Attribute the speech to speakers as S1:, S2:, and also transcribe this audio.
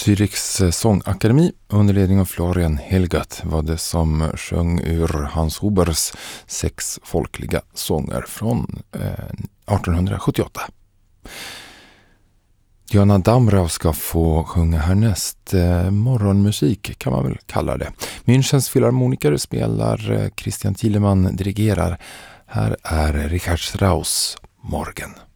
S1: Zürichs sångakademi under ledning av Florian Helgat var det som sjöng ur Hans Hubers 6 folkliga sånger från 1878. Diana Damrau ska få sjunga härnäst. Morgonmusik kan man väl kalla det. Münchens filharmoniker spelar, Christian Thielemann dirigerar. Här är Richard Strauss, Morgen.